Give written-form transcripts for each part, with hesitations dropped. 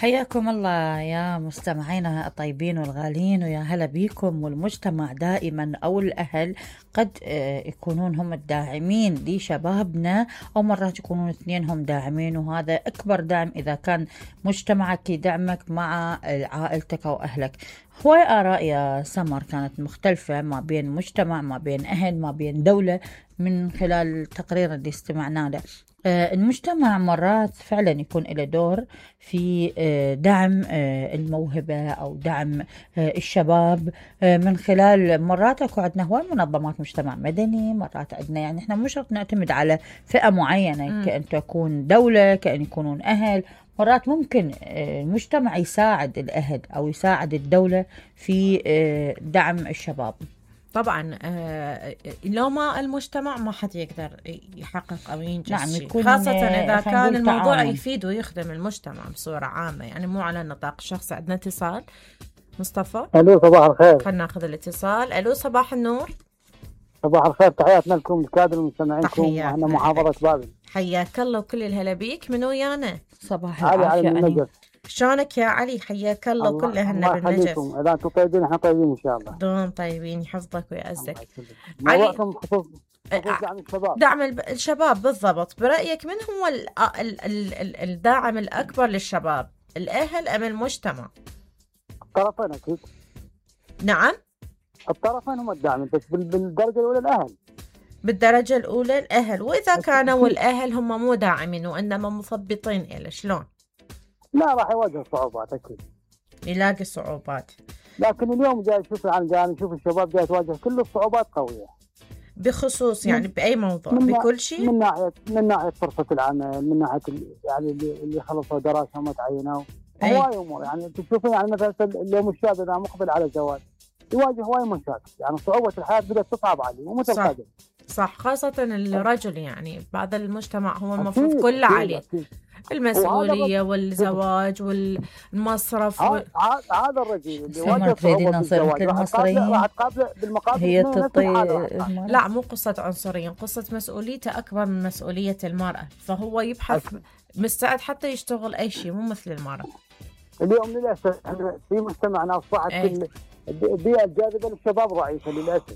حياكم الله يا مستمعينا الطيبين والغالين، ويا هلا بيكم. والمجتمع دائما أو الأهل قد يكونون هم الداعمين لشبابنا، أو مرات يكونون اثنين هم داعمين، وهذا أكبر دعم إذا كان مجتمعك يدعمك مع عائلتك أو أهلك. هواي آراء يا سمر كانت مختلفة ما بين مجتمع، ما بين أهل، ما بين دولة، من خلال التقرير اللي استمعنا له. المجتمع مرات فعلا يكون له دور في دعم الموهبة أو دعم الشباب، من خلال مرات أكو عندنا هواي منظمات مجتمع مدني، مرات عندنا يعني إحنا مش شرط نعتمد على فئة معينة، كأن تكون دولة، كأن يكونون أهل. مرات ممكن المجتمع يساعد الأهل أو يساعد الدولة في دعم الشباب. طبعا لو ما المجتمع ما حد يقدر يحقق أو ينجز نعم، شيء، خاصة إذا كان الموضوع تعاون. يفيد ويخدم المجتمع بصورة عامة، يعني مو على النطاق الشخصي. عندنا اتصال مصطفى. الو، صباح الخير. خلنا ناخذ الاتصال. الو، صباح النور. صباح الخير، تحياتنا لكم الكادر المستمعينكم، تحياتنا واحنا محافظة بابل. حياك الله وكل الهلا بيك. من ويانا؟ صباح علي العافية. من النجف. شلونك يا علي؟ حياك الله وكل اهلنا بالنجف. الله يخليكم، اذا انتم طيبين احنا طيبين ان شاء الله. دوم طيبين، يحفظك ويعزك. موضوعكم خصوص دعم الشباب. دعم الشباب بالضبط. برأيك من هو الداعم الأكبر للشباب، الأهل أم المجتمع؟ الطرفين اكيد. نعم، الطرفين هم الداعم، بس بالدرجة الأولى الأهل. بالدرجة الأولى الأهل. وإذا كانوا الأهل هم مو داعمين وإنما مثبطين إلى شلون؟ لا، راح يواجه صعوبات اكيد، يلاقي صعوبات. لكن اليوم جاي نشوف نشوف الشباب جاي تواجه كل الصعوبات قوية. بخصوص يعني بأي موضوع؟ بكل شيء. من ناحية فرصة العمل، من ناحية يعني اللي خلصوا دراسة وما تعينوا، هواي امور. يعني تشوفين يعني مثلا اليوم الشاب اذا مقبل على الزواج يواجه هواي مشاكل، يعني صعوبة الحياة بدأت تصعب عليه ومثل القدم. صح، خاصة الرجل، يعني بعد المجتمع هو المفروض كله عليه أكيد. المسؤولية والزواج والمصرف. هذا الرجل اللي واجه تريدين صعوبة نصير مثل المصريين؟ راح تقابله بالمقابل هي لا، مو قصة عنصرية، قصة مسؤوليته أكبر من مسؤولية المرأة، فهو يبحث مستعد حتى يشتغل أي شيء، مو مثل المرأة. اليوم للأسف في مجتمعنا أصبحت البيئة الجاذبة للشباب ضعيفة للأسف.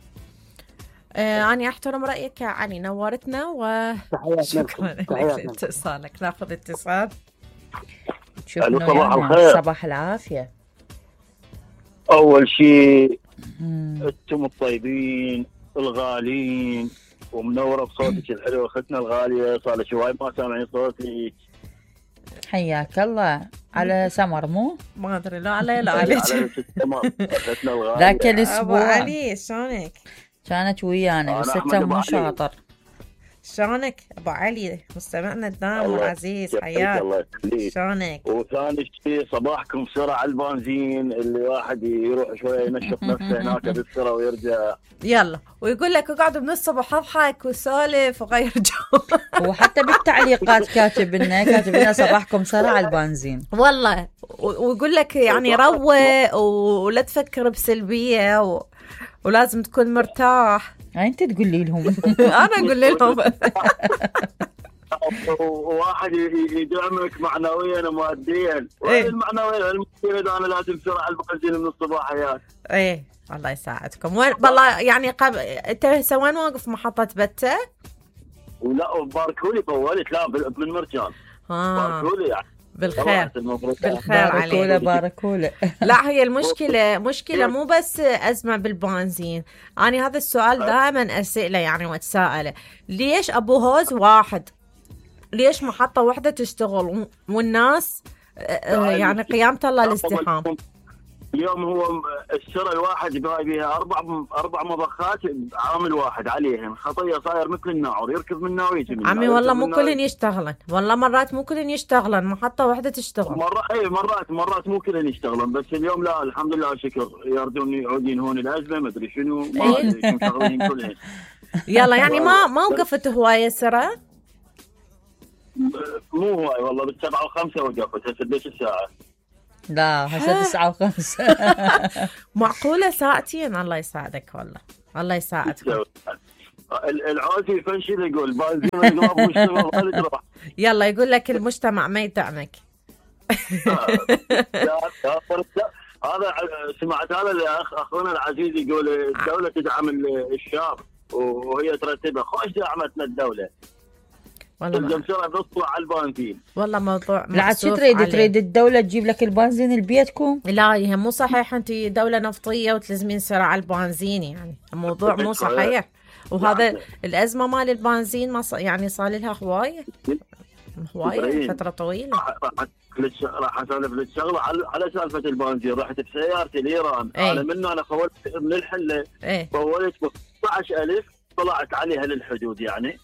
أنا أحترم رأيك يا علي، نورتنا وشكرا لك لاتصالك. ناخذ اتصال. صباح الخير. صباح العافية. أول شيء أنتم الطيبين الغالين ومنورة بصوتك الحلو، أختنا الغالية، صار لي شوي ما سامعين صوتي. حياك الله. على سمر مو؟ ما أدري، لا علي لا عليك. أختنا الغالية. ذاك الأسبوع أبو علي شلونك؟ كانت ويانا بس انت مو شاطر. شلونك ابو علي؟ مستمعنا الدائم والعزيز، حياك. شلونك؟ وثاني شيء صباحكم بسرعه على البنزين، اللي واحد يروح شويه ينشط نفسه هناك بالسرعه ويرجع. يلا، ويقول لك اقعد من الصبح اضحك وسولف وغير جو. وحتى بالتعليقات كاتب لنا صباحكم سرعه على البنزين والله. ويقول لك يعني روق ولا تفكر بسلبيه ولازم تكون مرتاح. انت تقولي لهم. انا اقول لهم. وواحد يدعمك معنويا وماديا. المعنويا الماديا انا لازم سرعه على البنزين من الصباح حياك. ايه، الله يساعدكم. والله يعني انت وين واقف؟ محطه بته؟ ولا باركوا لي طولت، لا من مرجان. باركوا لي يعني بالخير عليك. باركوله. لا، هي مشكلة مو بس أزمة بالبنزين. أنا هذا السؤال دائما أسأله يعني وأتساءله، ليش أبو هوز واحد؟ ليش محطة واحدة تشتغل والناس يعني قيامة الله الازدحام؟ اليوم هو السرعة الواحد باي بها أربع مضخات عامل واحد عليهم، خطية صاير مثل الناعور، يركض منها ويجي منها. عمي والله مو كلن يشتغلن، والله مرات مو كلن يشتغلن، محطة واحدة تشتغل. مرات مو كلن يشتغلن، بس اليوم لا الحمد لله شكر، يردون يعودين هون الأزمة ما أدري شنو، ما أدري شنو شغالين كلهم. يلا يعني ما وقفت هواية سرعة؟ مو هواي والله، بالسبعة و5 وقفت، هسه ليش الساعة؟ لا هسه 9:05. معقولة ساعتين؟ الله يساعدك والله، الله يساعدك. العوزي فنشل يقول بنزين القلاب مجتمع. يلا يقول لك المجتمع ما يدعمك. هذا سمعت هذا اللي اخونا العزيز يقول الدوله تدعم الشاب وهي ترتبها. خوش دعمتنا الدوله والله الجمشره بنطلع على البنزين. والله موضوع لا عاد شو تريد الدولة تجيب لك البنزين لبيتكم؟ لا هي مو صحيح، انت دولة نفطية وتلزمين سرعة على البنزين، يعني الموضوع مو صحيح. وهذا الأزمة مال البنزين ما يعني صار لها هواية فترة طويلة. راح اسولف لك شغله على سالفه البنزين. رحت بسيارتي لايران. انا منه انا فولت من الحله. فولت ب 16000 طلعت عليها للحدود يعني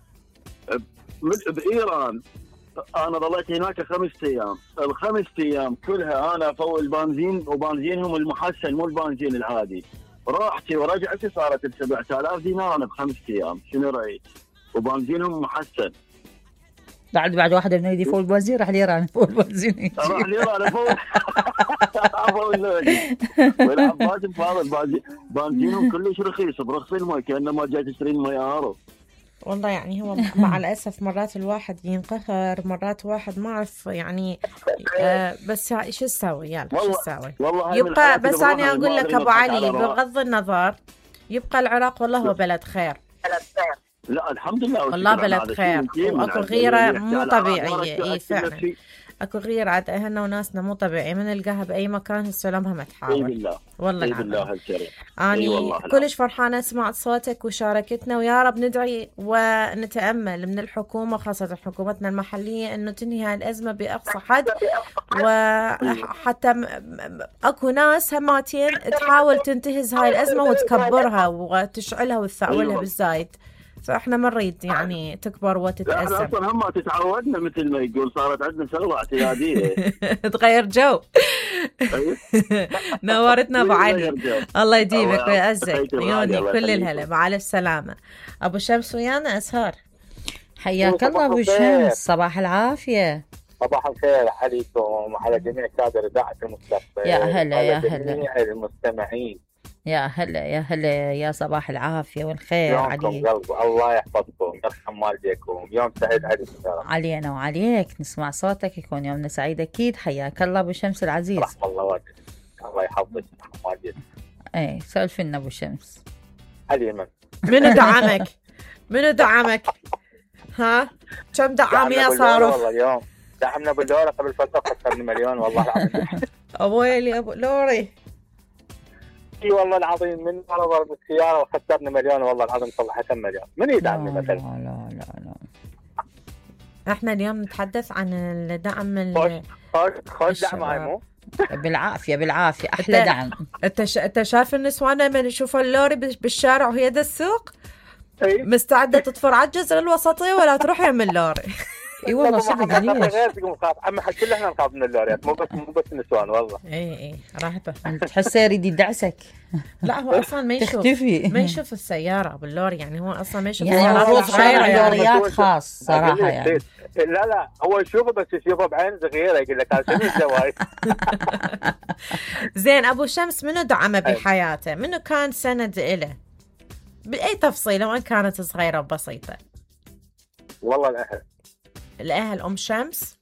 بايران. انا ظليت هناك 5 ايام. ال5 ايام كلها انا افول البنزين وبنزينهم المحسن مو البنزين العادي. راحتي ورجعتي صارت ب 7000 دينار انا ب5 ايام. شنو رايك؟ وبنزينهم محسن. بعد واحد من يدي فوق البنزين راح ليران فوق البنزين. راح ليران فوق. والعباس بهذا بنزينهم كلش رخيص برخص الماء كانما جاي تشتري الماء هارو. والله يعني هو مع الأسف مرات الواحد ينقهر، مرات واحد ما أعرف يعني بس شو تسوي يلا شو تسوي يبقى. بس أنا أقول لك أبو علي بغض النظر يبقى العراق والله هو بلد خير. لا الحمد لله والله بلد خير واكو غيرة مو طبيعية. اي فعلا اكو غيرة عاد اهلنا وناسنا مو طبيعية من نلقاها باي مكان السلامها ما تحاول. والله العظيم اني كلش فرحانة سمعت صوتك وشاركتنا، ويا رب ندعي ونتأمل من الحكومة خاصة حكومتنا المحلية انه تنهي هاي الازمة باقصى حد، وحتى اكو ناس هماتين تحاول تنتهز هاي الازمة وتكبرها وتشعلها وتفعولها بالزايد. فاحنا ما نريد يعني تكبر وتتأزم. احنا اصلا هم تتعودنا مثل ما يقول صارت عندنا شغله اعتياديه. تغير جو. نورتنا ابو علي، الله يديمك ويعزك عيوني كل الهلا. مع الف سلامه. ابو شمس ويانا اسهار. حياك الله ابو شمس، صباح العافيه. صباح الخير عليكم وعلى جميع كادر اذاعه المستقبل. يا هلا يا هلا جميع المستمعين. يا هلا يا صباح العافية والخير عليك. الله يحفظكم يرحم والديكم. يوم سعيد عليكم علينا وعليك. نسمع صوتك يكون يومنا سعيد أكيد. حياك الله أبو شمس العزيز. رحم الله والديك. الله يحفظك يرحم والديك. ايه سولف لنا أبو شمس. علي منو دعمك؟ منو دعمك؟ ها؟ كم دعامية صاروا؟ والله اليوم دعمنا بالدولة قبل فترة خسرنا مليون والله العظيم. أبويلي أبو لوري. اي والله العظيم من مرض بالسيارة وخسرنا مليون والله العظيم صلحتها مليون. من يدعمني مثلا؟ لا احنا اليوم نتحدث عن الدعم. خوش دعم هاي مو؟ بالعافية أحلى دعم. انت شايف النسوان من يشوفوا اللوري بالشارع وهي دا السوق مستعدة تطفر على الجزر الوسطية ولا تروح يم اللوري. اي والله صدق ليش؟ اما كل احنا نخاف من اللوريات مو بس النسوان والله. اي راحته. تحسه يريد يدعسك. لا هو اصلا ما يشوف السيارة باللوري، يعني هو اصلا ما يشوف يعني المفروض صغيرة لوريات خاص صراحة يعني. لا هو يشوفه بس يشوفه بعين صغيرة يقول لك هذا شنو الزواج. زين ابو شمس منو دعمه بحياته؟ منو كان سند له بأي تفصيلة وان كانت صغيرة وبسيطة؟ والله الأهل أم شمس؟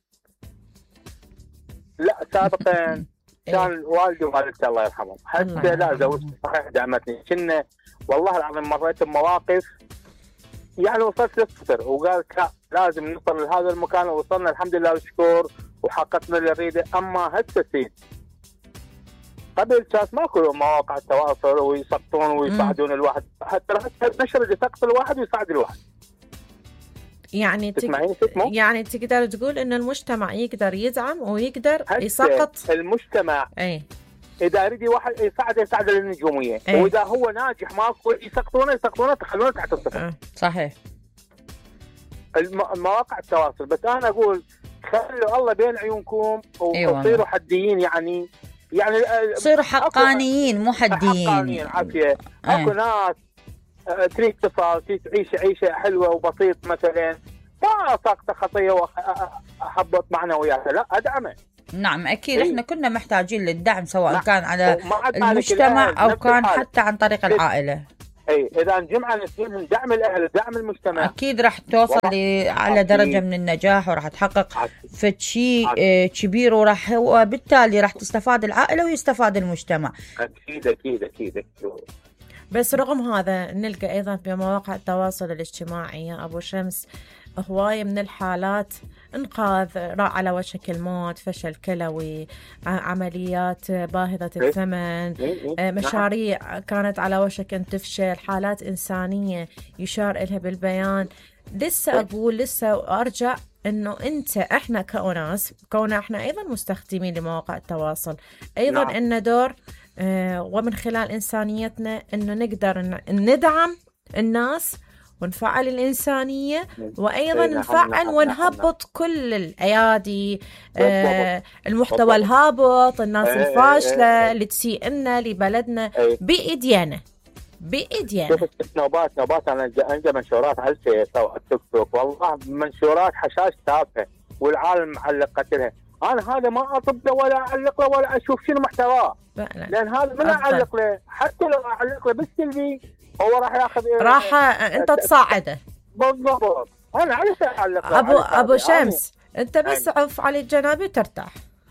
لا سابقا كان والدي ووالدتي الله يرحمهم. حتى لا زوجتي صحيح دعمتني. كنا والله العظيم مريت بمواقف يعني وصلت للصفر وقالت لا لازم نوصل لهذا المكان ووصلنا الحمد لله والشكر وحققنا اللي نريده. أما هالتسيد قبل كانت ماكو مواقع التواصل ويسقطون ويساعدون الواحد، حتى نشر يسقط الواحد ويساعد الواحد. يعني يعني تقدر تقول ان المجتمع يقدر يدعم ويقدر يسقط. المجتمع اذا يريد واحد يساعد للنجوميه، واذا هو ناجح ماكو يسقطونه تخلونه تحت الصفر. صحيح. مواقع التواصل بس انا اقول خلوا الله بين عيونكم وتصيروا حديين يعني صيروا حقانيين مو حديين. حقانيين عافيه. اكو ناس تريد تصل تعيش عيشة حلوة وبسيط مثلا ما طاقته خطية وأحبط معنوياته لا أدعمه. نعم أكيد احنا كنا محتاجين للدعم سواء كان على المجتمع أو كان حتى عن طريق العائلة. اي اذا نجمع نسويهم دعم الاهل دعم المجتمع اكيد راح توصل على درجه من النجاح، وراح تحقق فد شيء كبير، وراح وبالتالي راح تستفاد العائله ويستفاد المجتمع. اكيد اكيد اكيد, أكيد. بس رغم هذا نلقى ايضا في مواقع التواصل الاجتماعي يا ابو شمس هواية من الحالات انقاذ على وشك الموت، فشل كلوي، عمليات باهظة الثمن، مشاريع كانت على وشك ان تفشل، حالات إنسانية يشار إلها بالبيان. لسه أقول لسه أرجع إنه احنا كأناس كونا احنا ايضا مستخدمين لمواقع التواصل ايضا إن دور ومن خلال إنسانيتنا إنه نقدر ندعم الناس ونفعل الإنسانية، وأيضا نفعل ونهبط كل الأيادي، المحتوى الهابط، الناس الفاشلة اللي تسيء لنا لبلدنا بإيدينا. شفت نوبات أنا أنجى منشورات على الفيس أو التيك توك، والله منشورات حشاش تافهة والعالم معلق قتلها. أنا هذا ما أطب له ولا أعلق له ولا أشوف شنو محتواه، لأن هذا من أعلق له، حتى لو أعلق له بالسلبي هو راح ياخذ راح انت تصاعده. بالضبط. انا على اعلق ابو شمس انت بس عف علي الجنابي وترتاح.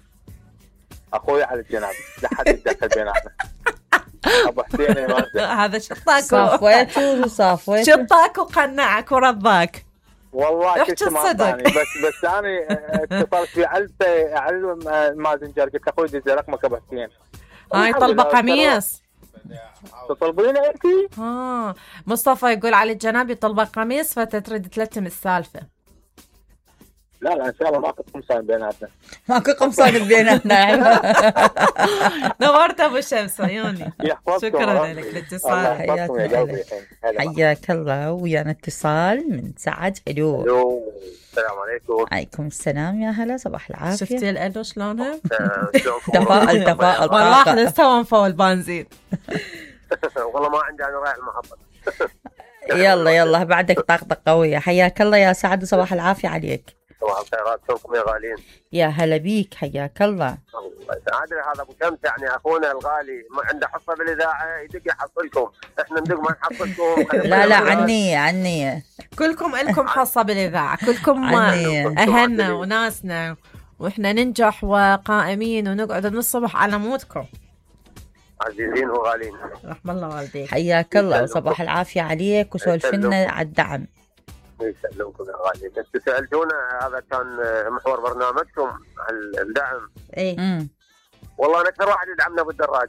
اخوي على الجنابي لا حد يدخل بيناتنا. ابو حسين هذا شطاك صافويت شطاك وقنعك ورضاك والله كنت الصدق. بس انا اتصلت في علم مازنجر قلت اخوي دز رقمك ابو حسين. هاي طلبه قميص تطلبين انتي؟ مصطفى يقول علي الجنابي طلبه قميص فتترد تلتم السالفه. لا ان شاء الله ماكو قمصان بيناتنا. ماكو قمصان بيناتنا. نورت ابو شمس عيوني. شكرا لك الاتصال. حياك الله. ويانا اتصال من سعد. الو السلام عليكم. عليكم السلام يا هلا صباح العافيه. شفتي الالو شلونها؟ تفائل والله احنا سوا نفول بنزين. والله ما عندي انا رايح المحطه. يلا بعدك طاقتك قويه. حياك الله يا سعد وصباح العافيه عليك. صباح الخيرات شلونكم يا غاليين؟ يا هلا بيك حياك الله. ادري هذا ابو شمس يعني اخونا الغالي ما عنده حصه بالاذاعه يدق يحصلكم، احنا ندق ما نحصلكم. لا عني كلكم لكم حصه بالاذاعه، كلكم اهلنا وناسنا، واحنا ننجح وقائمين ونقعد من الصبح على مودكم. عزيزين وغالين رحم الله والديك. حياك الله وصباح العافيه عليك وسولف لنا على الدعم. يسلمكم يا غالي. انتم سالتونا هذا كان محور برنامجكم على الدعم. اي والله انا اكثر واحد يدعمنا بالدراجه.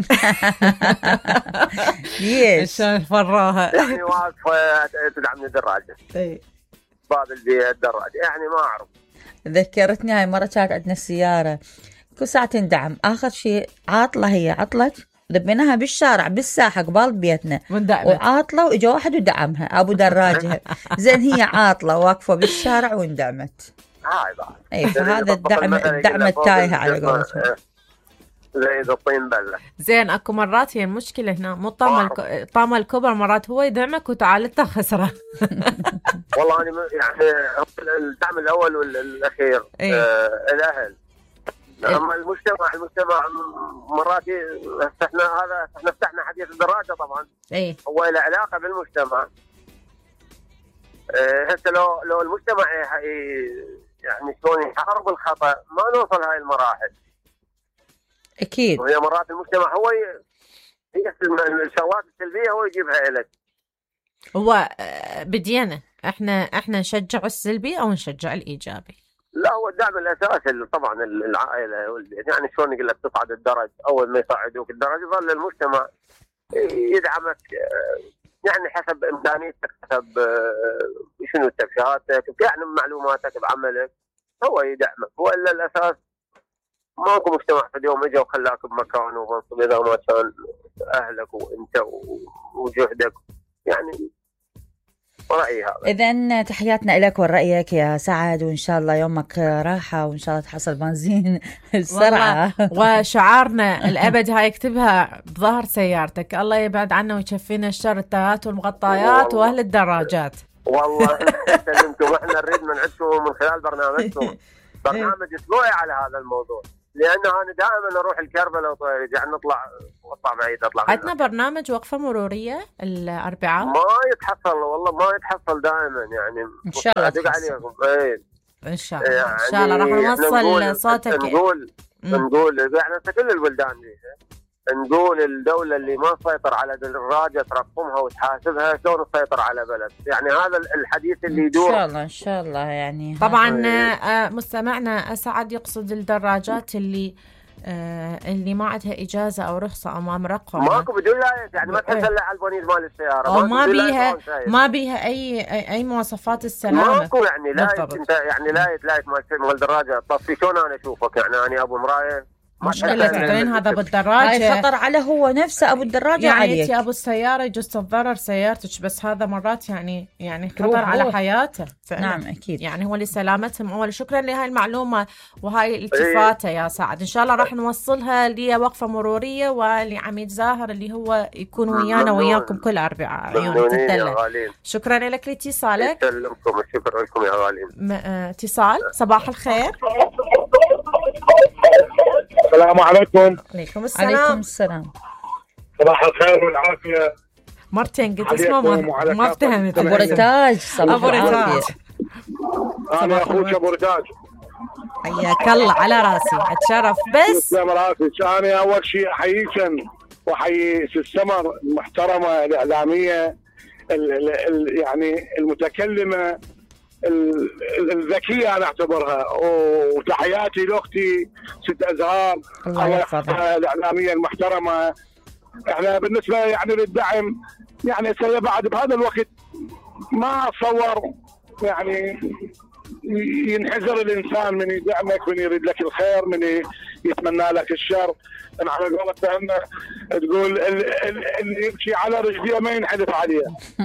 ليش؟ شلون فراها يعني واقفه تدعمني الدراجه. اي باب البيت الدراجه يعني ما اعرف. ذكرتني هاي مره كانت عندنا السياره كل ساعه تندعم، اخر شيء عاطله هي عطلت ذبيناها بالشارع بالساحه قبال بيتنا وعاطله واجا واحد ودعمها ابو دراجها. زين هي عاطله واقفه بالشارع واندعمت. اي فهذا الدعم التايه على قولتهم. زي الطين بله. زين اكو مرات هي المشكله هنا مو طامه الكبر، مرات هو يدعمك وتعال انت خسره. والله انا يعني الدعم الاول والاخير الاهل. اما المجتمع مرات احنا فتحنا حديث الدراجه طبعا. هو له علاقه بالمجتمع. حتى لو المجتمع يعني شلون يحارب الخطا ما نوصل هاي المراحل. اكيد. وهي مرات المجتمع هو هي الشغلات السلبيه هو يجيبها الك. هو بدينا احنا نشجع السلبي او نشجع الايجابي؟ لا هو الدعم الاساسي طبعا العائله يعني شلون يقول لك تصعد الدرج، اول ما يصعدوك الدرج يظل المجتمع يدعمك يعني حسب امكانياتك، حسب شنو شهادتك يعني معلوماتك بعملك هو يدعمك. والا الاساس ماكو مجتمع في اليوم اجى وخلاك بمكان ومنصب اذا ما كان اهلك وانت وجهدك يعني. رأيي هذا. إذن تحياتنا لك ورأيك يا سعد، وإن شاء الله يومك راحة وإن شاء الله تحصل بنزين بسرعة. وشعارنا الأبد هاي اكتبها بظهر سيارتك، الله يبعد عنا ويشفينا الشر التاهات والمغطيات وأهل الدراجات. والله سلمتم، وإحنا نريد من عندكم من خلال برنامجكم برنامج أسبوعي على هذا الموضوع. لأن أنا دائما أروح الكربلاء يعني نطلع بعيد أطلع. عندنا برنامج وقفة مرورية الأربعاء ما يتحصل والله، ما يتحصل دائما يعني. إن شاء الله أدق عليكم. إيه إن شاء الله يعني إن شاء الله راح نوصل صوتك. نقول يعني كل البلدان دي نقول الدولة اللي ما تسيطر على دراجة ترقمها وتحاسبها شلون تسيطر على بلد. يعني هذا الحديث اللي يدور إن شاء الله يعني. طبعا مستمعنا أسعد يقصد الدراجات اللي ما عندها إجازة أو رخصة أو ما مرقمة، ماكو بدون لايت، يعني ما تحصل على البونيز مال السيارة أو ما بيها أي مواصفات السلامة. ماكو يعني لايت. أنت يعني لايت مال دراجة طفي. شلون أنا أشوفك يعني أبو مراية مشكلة تدرين هذا بالدراجة هاي خطر على هو نفسه أبو الدراجة يعني عليك. أنت أبو السيارة يجوز تتضرر سيارتك، بس هذا مرات يعني خطر على حياته فعلا. نعم أكيد. يعني هو لسلامتهم أول. شكرا لهاي المعلومة وهاي الالتفاتة يا سعد. إن شاء الله راح نوصلها لوقفة مرورية ولعميد زاهر اللي هو يكون ويانا وياكم كل أربعاء عيون تدلع. شكرا لك لاتصالك. يسلمكم. شكرا لكم يا غالين. اتصال صباح الخير. السلام عليكم. عليكم السلام. عليكم السلام. صباح الخير والعافية. مرتين قلت اسمه ما افتهمت. أبو رتاج. أبو رتاج. أنا أخوك أبو رتاج. حياك الله على راسي أتشرف. بس تسلم راسك. أنا أول شيء أحييكم وأحيي السمر المحترمة الإعلامية يعني المتكلمة الذكية أنا أعتبرها. وتحياتي لأختي ست أزهار الله يحفظها الإعلامية المحترمة. إحنا بالنسبة يعني للدعم يعني بعد بهذا الوقت ما أتصور يعني ينحزر الإنسان من يدعمك، من يريد لك الخير، من يتمنى لك الشر. أنا على قولتنا تقول اللي يمشي على رجليه ما ينحدف عليه.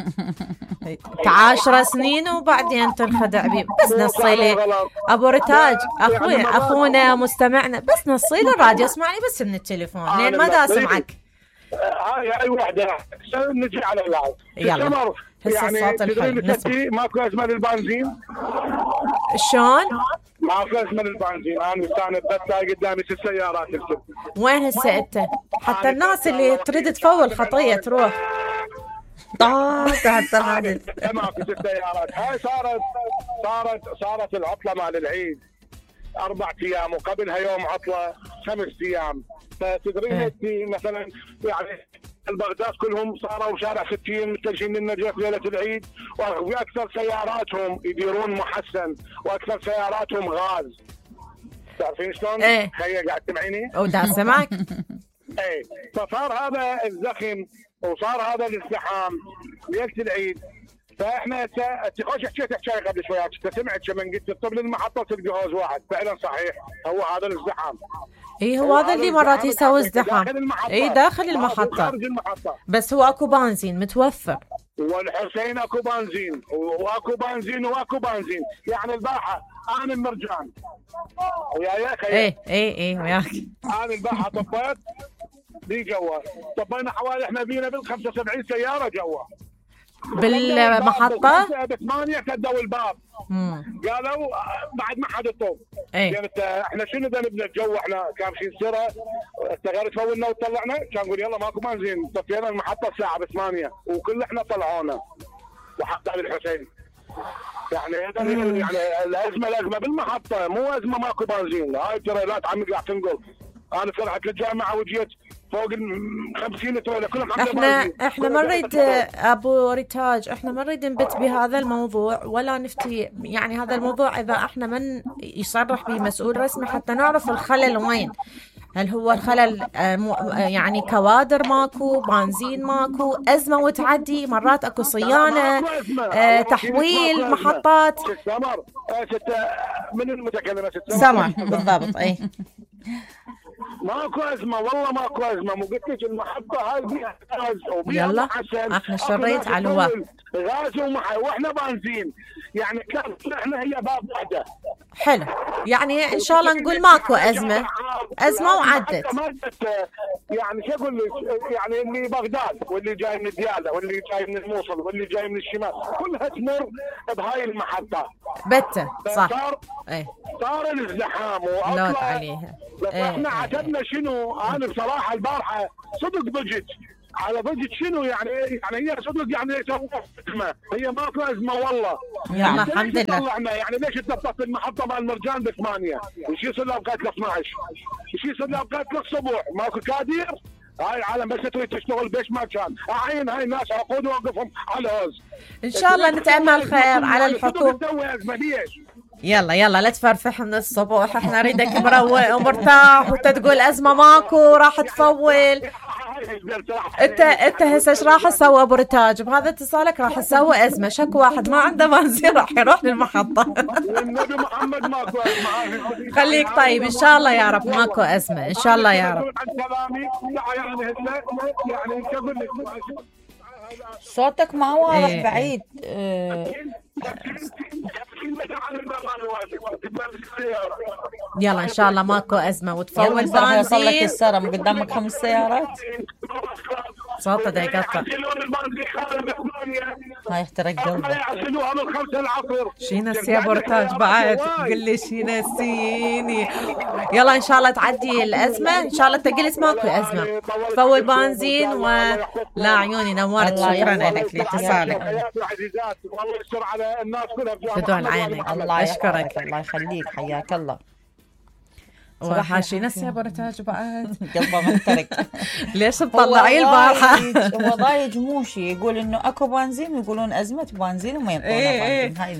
10 سنين وبعدين تنخدع بيه. بس نصيلي أبو رتاج أخونا مستمعنا، بس نصيلي الراديو اسمعني بس من التليفون لين ما دا أسمعك. هاي أي وحدة نجي على اللاعب. يلا يعني تدرين ماكو أزمة للبنزين. شلون؟ ماكو أزمة للبنزين. أنا كانت تلاقي قدامي 6 سيارات تكتب. وين هسه أنت؟ حتى الناس اللي تريد تفول خطية تروح حتى هذه ماكو 6 سيارات. هاي صارت العطلة مال العيد 4 أيام وقبلها يوم عطلة 5 أيام. فتدرين انت مثلا يعني البغداد كلهم صاروا شارع 60 متجهين للنجف ليله العيد، واكثر سياراتهم يديرون محسن واكثر سياراتهم غاز. تعرفين شلون؟ خيي قاعد تسمعيني؟ ودا سمعك. فصار هذا الزخم وصار هذا الازدحام ليله العيد. فاحنا انت خوش حكيت حكايه قبل شويه سمعت من قلت الطب المحطه تلقى هوز واحد. فعلا صحيح هو هذا الازدحام. هو هذا اللي مرات يسوي ازدحام. داخل المحطه. بس هو اكو بنزين متوفر. والحسين اكو بنزين واكو بنزين يعني الباحه. انا المرجان وياك. اي وياك. انا الباحه طبيت دي جوا. طبينا حوالي احنا بينا بال75 سياره جوا بالمحطة. ب8 كدوا الباب. قالوا بعد ما حد الطوب. يعني احنا شنو ذنبنا الجو؟ احنا كامشين سرة استغرت فولنا وطلعنا كان نقول يلا ماكو بنزين. طفينا المحطة الساعة ب8 وكل احنا طلعونا وحتى على الحسين. يعني الازمة بالمحطة مو ازمة ماكو بنزين. هاي تريلات عمي قاعد تنقل. انا فرحت للجامعة وجيت فوق 50 تريلا كلهم احنا ما نريد ابو رتاج، احنا ما نريد نبت بهذا الموضوع ولا نفتي. يعني هذا الموضوع اذا احنا من يصرح به مسؤول رسمي حتى نعرف الخلل وين. هل هو الخلل يعني كوادر ماكو، بنزين ماكو، ازمه وتعدي، مرات اكو صيانه، تحويل محطات. سمر من المتكلمه سمر بالضبط. ماكو ازمه والله ماكو ازمه. مو قلت لك المحطه هاي بيها غاز وبيها يلا محسن. احنا شريت على الواقع غاز واحنا بنزين. يعني كان احنا هي باب واحده. حلو. يعني ان شاء الله نقول ماكو ازمه وعدت. يعني شو اقول لك؟ يعني اللي بغداد واللي جاي من دياله واللي جاي من الموصل واللي جاي من الشمال كلها تمر بهاي المحطه. بتة صح. صار الازدحام لود عليها. بس احنا عتبنا شنو؟ انا بصراحه البارحه صدق ضجت على ضجت شنو يعني هي صدق يعني ازمه، هي ما في ازمه والله. يعني الحمد لله. يعني ليش تنطط المحطه مال المرجان ب8 وش يصير لو بقت ل 12؟ وش يصير لو بقت للصبح؟ ماكو كادير؟ هاي العالم بس تريد تشتغل بيش ما كان. اعين هاي الناس عقود ووقفهم على هوز. ان شاء الله نتامل خير على الحكومه. يلا لا تفرفح من الصبح، احنا نريدك مروق ومرتاح وتقول ازمه ماكو راح تفول. انت هسه ايش راح تسوي ابو رتاج؟ بهذا اتصالك راح تسوي ازمه، شكو واحد ما عنده بنزين راح يروح للمحطه. والنبي محمد ماكو ازمه. خليك طيب ان شاء الله يا رب ماكو ازمه ان شاء الله يا رب. صوتك ما واضح بعيد. يلا ان شاء الله ماكو ازمه وتفول بنزين. يوصل لك السرم قدامك 5 سيارات. صوته دا يقطع. هاي احترق قلبي. شي نسي ابو رتاج بعد قل لي شي نسيني. يلا ان شاء الله تعدي الازمه ان شاء الله. تقلس ماكو ازمه تفول بنزين ولا عيوني نورت. شكرا لك لاتصالك. والله يستر على الناس كلها. بدون عينك. الله اشكرك. الله يخليك حياك الله. وحاشي نسي ابو رتاج بعد قلبه محترق. ليش تطلعي البارحه؟ هو ضايج موشي يقول انه اكو بنزين ويقولون ازمه بنزين وما ينطونا بنزين. هاي